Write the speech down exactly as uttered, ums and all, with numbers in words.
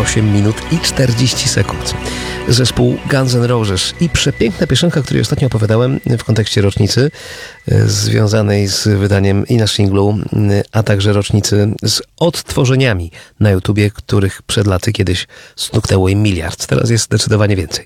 osiem minut i czterdzieści sekund. Zespół Guns N' Roses i przepiękna piosenka, której ostatnio opowiadałem w kontekście rocznicy związanej z wydaniem i na singlu, a także rocznicy z odtworzeniami na YouTubie, których przed laty kiedyś stuknęło im miliard. Teraz jest zdecydowanie więcej.